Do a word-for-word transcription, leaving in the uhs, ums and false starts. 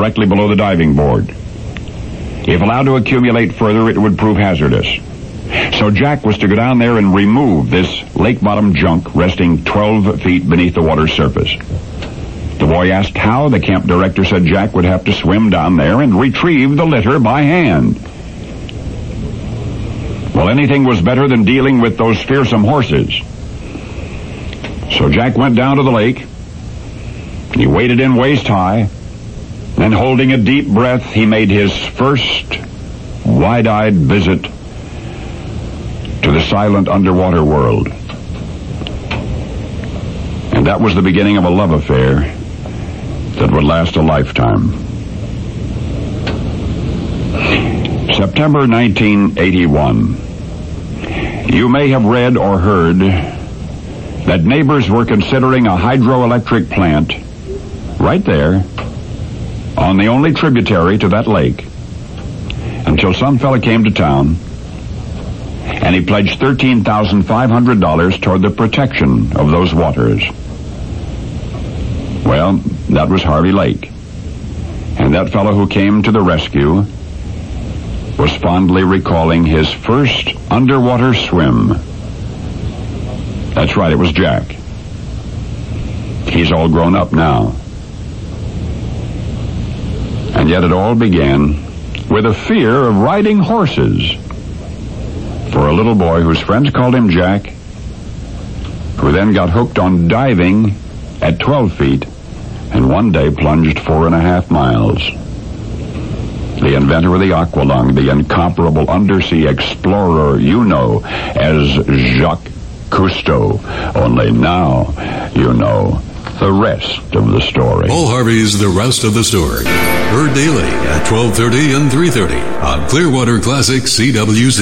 directly below the diving board. If allowed to accumulate further, it would prove hazardous. So Jack was to go down there and remove this lake-bottom junk resting twelve feet beneath the water's surface. The boy asked how. The camp director said Jack would have to swim down there and retrieve the litter by hand. Well, anything was better than dealing with those fearsome horses. So Jack went down to the lake. He waded in waist high. Then, holding a deep breath, he made his first wide-eyed visit to the silent underwater world. And that was the beginning of a love affair that would last a lifetime. September nineteen eighty-one. You may have read or heard that neighbors were considering a hydroelectric plant right there on the only tributary to that lake, until some fella came to town and he pledged thirteen thousand five hundred dollars toward the protection of those waters. Well, that was Harvey Lake. And that fellow who came to the rescue was fondly recalling his first underwater swim. That's right, it was Jack. He's all grown up now. And yet it all began with a fear of riding horses for a little boy whose friends called him Jack, who then got hooked on diving at twelve feet and one day plunged four and a half miles. The inventor of the aqualung, the incomparable undersea explorer you know as Jacques Cousteau. Only now you know the rest of the story. Paul Harvey's The Rest of the Story. Heard daily at twelve thirty and three thirty on Clearwater Classic C W C.